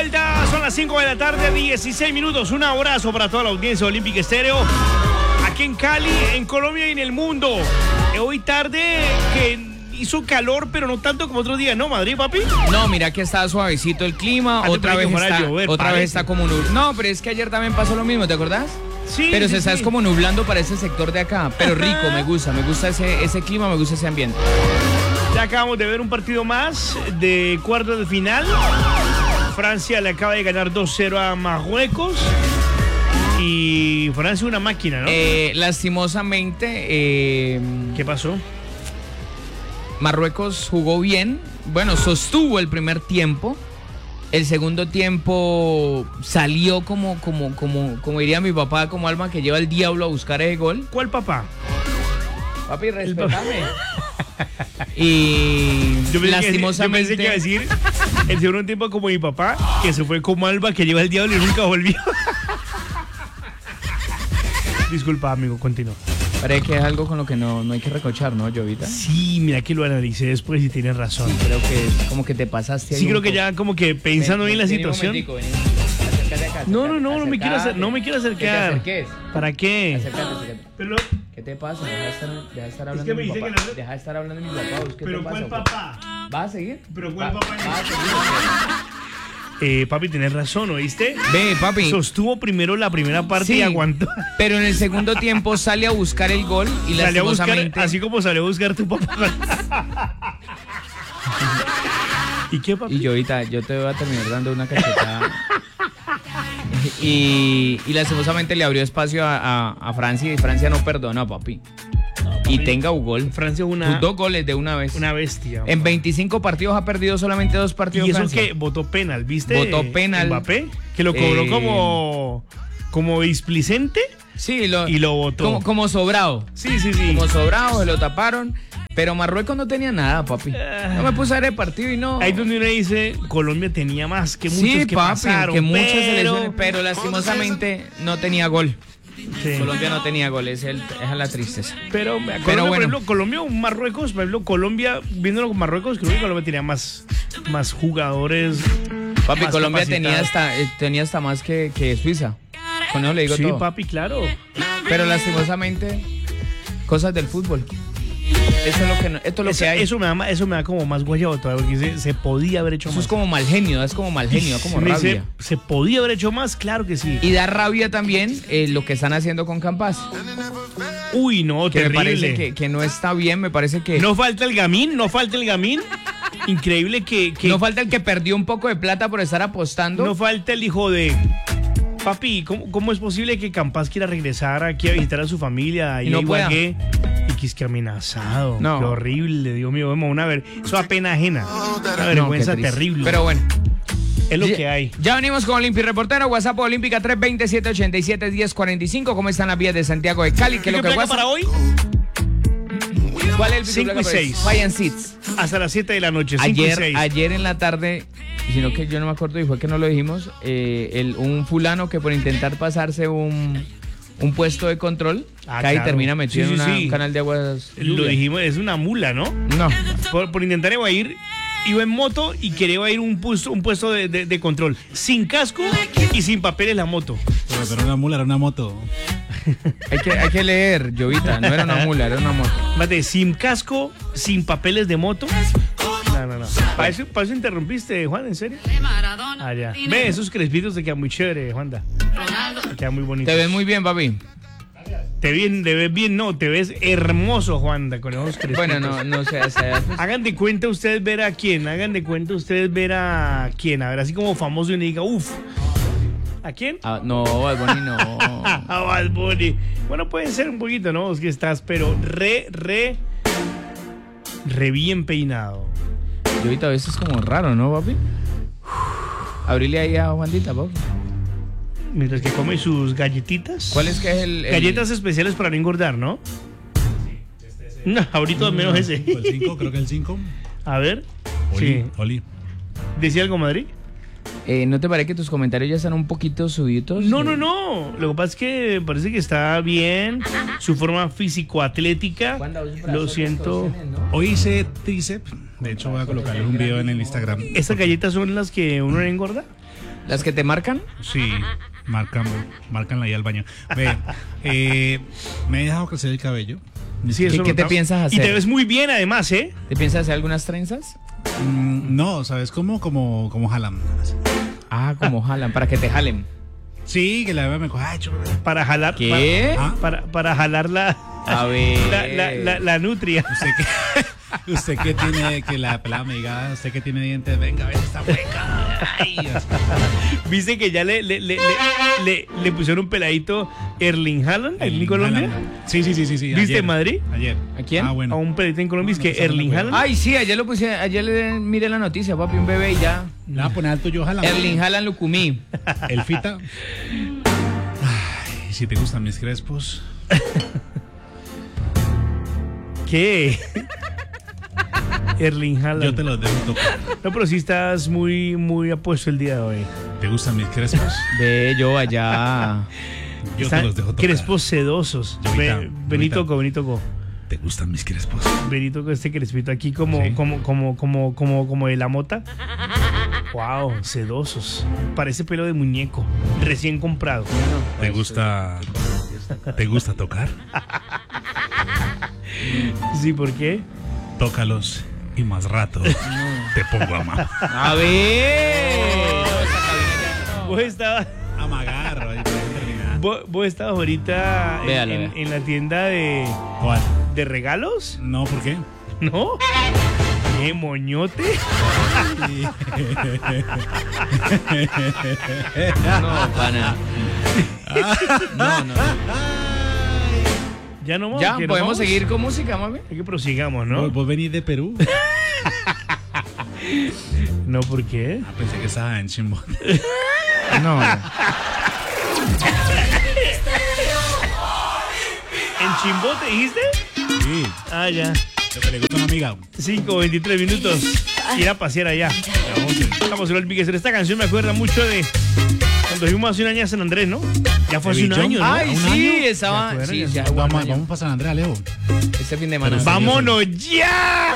vuelta, son las 5 de la tarde, 16 minutos. Un abrazo para toda la audiencia de Olímpica Estéreo, aquí en Cali, en Colombia y en el mundo. Hoy tarde que hizo calor, pero no tanto como otros días, ¿no, Madrid, papi? No, mira que está suavecito el clima, otra vez está como nublado. No, pero es que ayer también pasó lo mismo, ¿te acordás? Sí. Pero sí, se está como nublando para ese sector de acá, pero rico, me gusta ese clima, me gusta ese ambiente. Ya acabamos de ver un partido más de cuartos de final. Francia le acaba de ganar 2-0 a Marruecos. Y Francia una máquina, ¿no? Lastimosamente... ¿Qué pasó? Marruecos jugó bien, bueno, sostuvo el primer tiempo. El segundo tiempo salió como diría mi papá, como alma que lleva el diablo a buscar ese gol. ¿Cuál papá? Papi, respetame. Y lastimosamente... Yo pensé que iba a decir el segundo tiempo como mi papá, que se fue como alba que lleva el diablo y nunca volvió. Disculpa, amigo, continúa. Parece que es algo con lo que no hay que recochar, ¿no, Jovita? Sí, mira que lo analicé después y tienes razón. Sí, creo que como que te pasaste ahí. Sí, creo que ya como que pensando bien la situación. Vení. Acércate acá. No me quiero acercar. ¿Que te acerques? ¿Para qué? Acércate. Pero, ¿Qué te pasa? Deja de estar hablando que me de mi dice papá. que Deja de estar hablando de mi papá. ¿Qué pero te pasa? ¿cuál papá? ¿Vas a seguir? ¿Pero cuál papá? ¿Vas a seguir? Papi, tenés razón, ¿oíste? Ve, papi. Sostuvo primero la primera parte Sí, y aguantó. Pero en el segundo tiempo sale a buscar el gol y Salió a lastimosamente... buscar, así como salió a buscar tu papá. ¿Y qué, papi? Y Jovita, yo te voy a terminar dando una cachetada. y lastimosamente le abrió espacio a Francia y Francia no perdonó, papi. Y tenga un gol. Francia dos goles de una vez. Una bestia. En 25 partidos ha perdido solamente 2 partidos. Y eso Francia. que votó penal, ¿viste? Votó penal. Mbappé, que lo cobró como displicente. Sí, y lo votó. Como sobrado. Sí. Como sobrado, se lo taparon. Pero Marruecos no tenía nada, papi. No me puse a ver el partido y no. Ahí donde uno dice, Colombia tenía más que muchos sí, que papi, pasaron. Que muchas selecciones, pero lastimosamente no tenía gol. Sí. Colombia no tenía gol, es la tristeza. Pero Colombia, bueno. Por ejemplo, Colombia o Marruecos, por ejemplo, Colombia, viéndolo con Marruecos, creo que Colombia tenía más jugadores. Papi, más Colombia tenía hasta más que Suiza. Con eso le digo todo. Sí, papi, claro. Pero lastimosamente, cosas del fútbol. Esto es lo que hay. Eso me da como más guayabo todavía, porque se podía haber hecho eso más. Es como mal genio, como rabia. ¿Se podía haber hecho más? Claro que sí. Y da rabia también lo que están haciendo con Campas. Uy, no, que terrible. Me parece que no está bien, me parece que... No falta el gamín. Increíble que... No falta el que perdió un poco de plata por estar apostando. No falta el hijo de... Papi, ¿cómo es posible que Campas quiera regresar aquí a visitar a su familia? Y no pueda. Y que es que amenazado. No. Qué horrible, Dios mío. Eso es pena ajena. Una vergüenza terrible. Pero bueno. Es lo que hay. Ya venimos con Olímpica Reportero, WhatsApp Olímpica 320-787-1045. ¿Cómo están las vías de Santiago de Cali? ¿Qué es lo que placa para hoy? ¿Cuál es el 5 y 6. Fire and Seats. Hasta las 7 de la noche. 5 y 6. Ayer en la tarde, sino que yo no me acuerdo y fue que no lo dijimos, un fulano que por intentar pasarse un puesto de control, cae y termina metido en un canal de aguas. Lo dijimos, es una mula, ¿no? No. Por intentar evadir, iba en moto y quería evadir un puesto de control. Sin casco y sin papeles la moto. Pero una mula era una moto. Hay que leer, Jovita, no era una mula, era una moto. Mate, sin casco, sin papeles de moto. No. ¿Para eso interrumpiste, Juan? ¿En serio? Ah, ya. Ve, esos crespitos te quedan muy chévere, Juanda. Te quedan muy bonitos. Te ves muy bien, papi. Te ves bien, no, te ves hermoso, Juanda, con esos crespitos. Bueno, no sé. Pues. Hagan de cuenta ustedes ver a quién, A ver, así como famoso y diga, uff. ¿A quién? No, Bad Bunny no. Bad Bunny. Bueno, puede ser un poquito, ¿no? Es que estás, pero re bien peinado. Y ahorita a veces es como raro, ¿no, papi? Abrile ahí a Juandita, papi. Mientras que come sus galletitas. ¿Cuál es que es el...? Galletas especiales para no engordar, ¿no? Sí, no, ahorita menos ese. El 5, creo que el 5. A ver. Oli. ¿Decía algo, Madrid? ¿No te parece que tus comentarios ya están un poquito subidos? No. Lo que pasa es que parece que está bien. Su forma físico-atlética. Lo siento. ¿No? Hoy hice tríceps. De hecho, voy a colocarle un video en el Instagram. ¿Estas galletas son las que uno engorda? ¿Las que te marcan? Sí, marcan ahí al baño. Ve, me he dejado crecer el cabello. Sí, ¿Qué te piensas hacer? Y te ves muy bien además, ¿eh? ¿Te piensas hacer algunas trenzas? No, ¿sabes cómo? Como jalan. Ah, como jalan, para que te jalen. Sí, que la beba me coja. Para jalar. ¿Qué? Para jalar A ver. la nutria. Usted que tiene, que la pelada me diga, usted que tiene dientes, venga, a ver esta hueca. Ay, ¿Viste que ya le pusieron un peladito Erling Haaland en Colombia? Sí. ¿Viste ayer, en Madrid? Ayer. ¿A quién? A un peladito en Colombia, es que Erling Haaland. Ay, sí, ayer lo puse, ayer le miré la noticia, papi, un bebé y ya. Le voy a poner alto yo, Haaland. Erling Haaland Lucumí. El fita. Ay, si te gustan mis crespos. ¿Qué? Erling Haaland. Yo te los dejo tocar. No, pero sí estás muy apuesto el día de hoy. ¿Te gustan mis crespos? Ve yo allá. Yo te los dejo tocar. Crespos sedosos. Benito Co. ¿Te gustan mis crespos? Benito con este crespito aquí como de la mota. Wow, sedosos. Parece pelo de muñeco, recién comprado. ¿Te gusta tocar? Sí, ¿por qué? Tócalos y más rato te pongo a amar. A ver. Vos estabas... Amagar, ahí pueden terminar. ¿Vos estabas ahorita en la tienda de... ¿Cuál? ¿De regalos? No, ¿por qué? ¿No? ¿Qué moñote? No, pana. No. Ya no más. Ya, podemos seguir con música, mami. Hay que prosigamos, ¿no? ¿Vos venís de Perú? No, ¿por qué? Pensé que estaba en Chimbote. No. ¿En Chimbote dijiste? Sí. Ah, ya. Lo que le gusta a una amiga. 5:23 minutos. Ir a pasear allá. Estamos en el Pique. Esta canción me acuerda mucho de cuando fuimos hace un año a San Andrés, ¿no? Ya fue hace un año, ¿no? Ay, ¿Un sí, año? estaba. Sí, ya. Vamos para San Andrés, Alejo. Este fin de semana. ¡Vámonos ya!